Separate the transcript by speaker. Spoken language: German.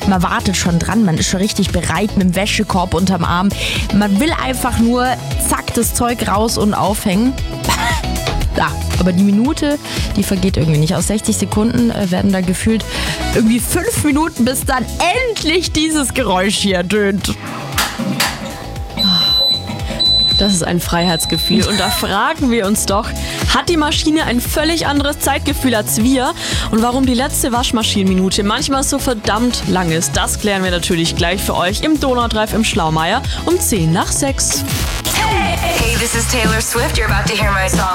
Speaker 1: man wartet schon dran, man ist schon richtig bereit mit dem Wäschekorb unterm Arm. Man will einfach nur, zack, das Zeug raus und aufhängen. Ja, aber die Minute, die vergeht irgendwie nicht. Aus 60 Sekunden werden da gefühlt irgendwie 5 Minuten, bis dann endlich dieses Geräusch hier ertönt.
Speaker 2: Das ist ein Freiheitsgefühl. Und da fragen wir uns doch, hat die Maschine ein völlig anderes Zeitgefühl als wir? Und warum die letzte Waschmaschinenminute manchmal so verdammt lang ist, das klären wir natürlich gleich für euch im Donau-Drive im Schlaumeier um 5:50.
Speaker 3: Hey, this is Taylor Swift. You're about to hear my song